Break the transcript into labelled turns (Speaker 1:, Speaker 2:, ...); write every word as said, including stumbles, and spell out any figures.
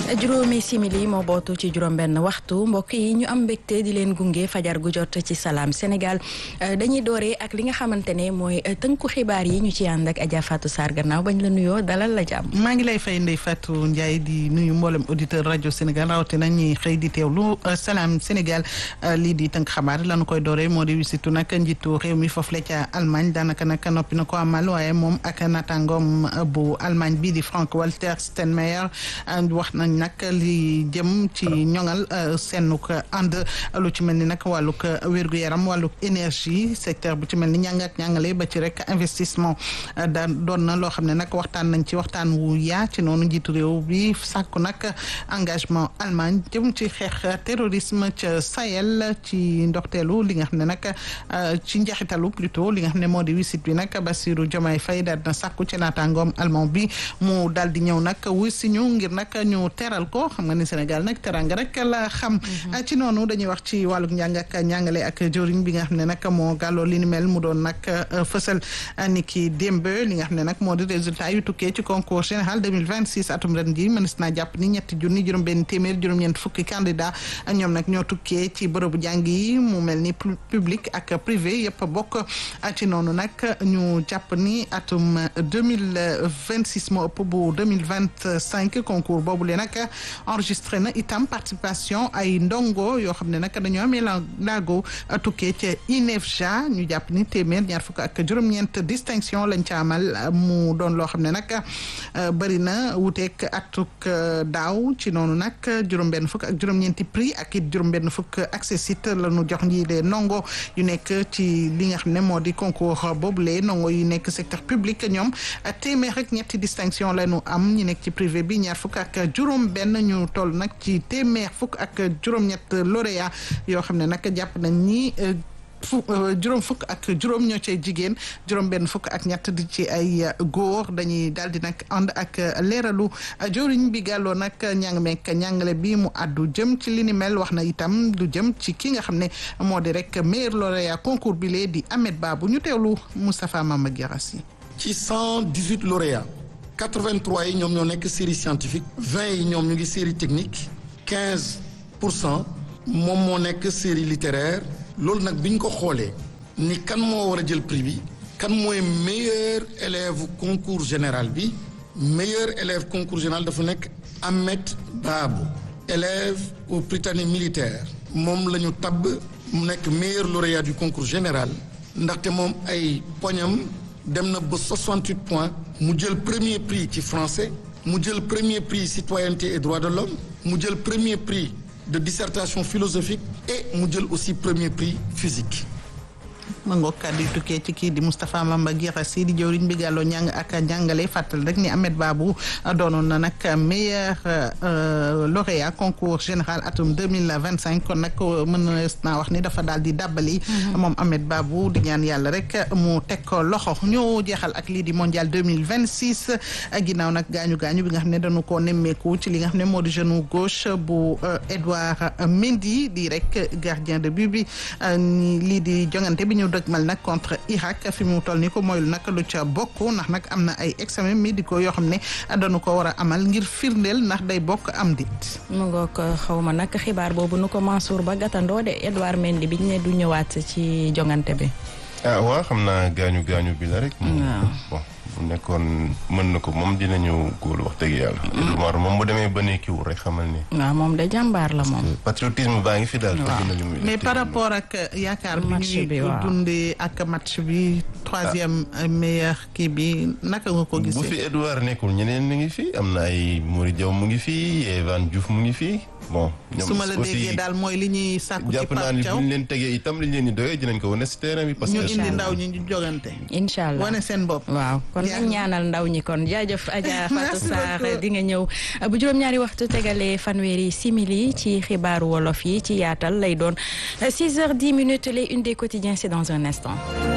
Speaker 1: juróomi simili moo bootu ci juróom-benn waxtu mbokk yi ñu am mbégte di leen gunge fajar gu jot ci Salam Sénégal dañuy dooree ak li nga xamante ne mooy tënku xibaar yi ñu ci ànd ak Adja Fatou Sarr gannaaw bañ la nuyoo dalal la jàmm.
Speaker 2: maa ngi lay fay Ndeye Fatou Ndiaye di nuyu mboolem auditeur rajo Sénégal rawatina ñuy xëy di teewlu Salam Sénégal lii di tënk xabaar lañu koy dooree moo di wisitu nag njiitu réew mi foofu la ca Allemagne daanaka nag noppi na ko amal waaye moom ak naataangoom bu Allemagne bii di Frank-Walter Steinmeier wax nañ nag li jëm ci ñoŋal seenuk ànd lu ci mel ni nag wàllug wér-gu-yaram wàllug énergie secteur bu ci mel ni ñàng ak ñàngale ba ci rek investissement da doon na loo xam ne nag waxtaan nañ ci waxtaan wu yaa ci noonu njiitu réew bi sàkku nag engagement Allemagne jëm ci xeex terrorisme ca Sahel ci ndoxteelu li nga xam ne nag ci njaxitalu plutôt li nga xam ne moo di wisit bi nag Bassirou Diomaye Faye daal na sàkku ci naataangoom allemand bi mu daal di ñëw nag wuy si ñu ngir nag ñu teral ko xam nga ni Sénégal nag teranga rek la xam ci noonu dañuy wax ci wàlluk njàng ak njàngale ak jëriñ bi nga xam ne nag moo gàlloo li ni mel mu doon nag fësal ni ki démb li nga xam ne nag moo di résultat yu tukkee ci concours général deux mille vingt-six atum ren ji mënees naa jàpp ni ñetti junni juróom benn téeméer juróom-ñeent fukki candidat ñoom nag ñoo tukkee ci bërëbu jàng yi mu mel ni public ak privé yëpp bokk ci noonu nag ñu jàpp ni atum deux mille vingt-six moo ëpp bu deux mille vingt-cinq concours boobu le nag enregistré na itam participation ay ndongo yoo xam ne nag dañoo amee la laago tukkee ca INEFJA ñu jàpp ni téeméer ñaar fukk ak juróom-ñeent distinction lañ ca amal mu doon loo xam ne nag bëri na wuteek atuk daaw ci noonu nag juróom-benn fukk ak juróom-ñeenti prix ak it juróom-benn fukk accessit la ñu jox ñi de ndongo yu nekk ci li nga xam ne moo di concours boobule ndongo yu nekk secteur public ñoom téeméer rek ñetti distinction la ñu am ñi nekk ci privé bi ñaar fukk ak juróom benn ñu toll nag ci téeméer fukk ak juróom-ñett lauréat yoo xam ne nag jàpp nañ ni fu juróom fukk ak juróom ñoo cay jigéen juróom benn fukk ak ñett di ci ay góor dañuy daal di nag ànd ak leeralu joriñ bi gàlloo nag ñàng meek ñàngale bi mu àddu jëm ci li ni mel wax na itam lu jëm ci ki nga xam ne moo di rek meilleur lauréat concours bi lee di Ahmed Babou ñu teewlu Moustapha Mamba Guirassi.
Speaker 3: ci cent dix-huit lauréats quatre-vingt-trois yi ñoom ñoo nekk série scientifique vingt yi ñoom ñu ngi série technique quinze pour cent moom moo nekk série littéraire loolu nag bi ñu ko xoolee ni kan moo war a jël prix bi kan mooy meilleur élève concours général bi meilleur élève concours général dafa nekk Ahmed Babou élève au Prytanée militaire moom la ñu tabb mu nekk meilleur lauréat du concours général ndaxte moom ay poñam dem na ba soixante-huit points mu jël premier prix ci français mu jël premier prix citoyenneté et droits de l'homme mu jël premier prix de dissertation philosophique et mu jël aussi premier prix physique.
Speaker 2: ma ngoog kàddu yu tukkee ci kii di Moustapha Mamba Guirassi di jëwriñ bi gàlloo ñàng ak njàngale fàttal rek ni Ahmed Babou doonoon na nag meilleur lauréat concours général atum deux mille vingt-cinq kon nag mën naa wax ni dafa daal di dàbbali moom Ahmed Babou di ñaan yàlla rek mu teg ko loxo ñu jeexal ak lii di mondial deux mille vingt-six ginnaaw nag gaañu gaañu bi nga xam ne dañu koo nemmeeku ci li nga xam ne moo di genou gauche bu Edouard Mendy di rek gardien de but bi lii di jongante bi ñu dëgmal nag contre Irak fi mu toll ni ko moyul nag lu ca bokk ndax nag am na ay examen médicaux yoo xam ne dañu ko war a amal ngir firndeel ndax day bokk am dit
Speaker 1: mu ngoog xaw ma nag xibaar boobu nu ko Mansour Ba gàttandoo de Edouard Mendy bi ñu ne du ñëwaat ci jongante bi.
Speaker 4: ah waaw xam naa gaañu gaañu bi la rek. bon bu nekkoon mën na ko moom dinañu góol wax dëgg yàlla. Edouard moom bu demee ba ne kiiwul rek xamal ni.
Speaker 1: waaw moom de jàmbaar la moom.
Speaker 4: patriotisme baa ngi fi daal.
Speaker 2: mais par rapport ak yaakaar bi ñuy dundee ak match bi troisième meilleur kii bi naka nga ko gisee.
Speaker 4: bu fi Edouard nekkul ñeneen mi ngi fi am na ay Mory Diaw mu ngi fi Evan Diouf mu ngi fi. bon ñoom
Speaker 2: su ma la déggee daal mooy li ñuy sàkku ci
Speaker 4: jàpp naa ni bu ñu leen tegee itam li ñu leen di doyee dinañ ko wane si terrain bi. parce que
Speaker 2: ñu indi ndaw ñi ñu jogante.
Speaker 1: incha allah
Speaker 2: wane seen bopp.
Speaker 1: waaw kon nañ ñaanal ndaw ñi kon jaajëf Adja Fatou Sarr di nga ñëw bu juróom-ñaari waxtu tegalee fanweeri simili ci xibaaru wolof yi ci yaatal lay doon six heures dix minutes les une des quotidiens c'est dans un instant.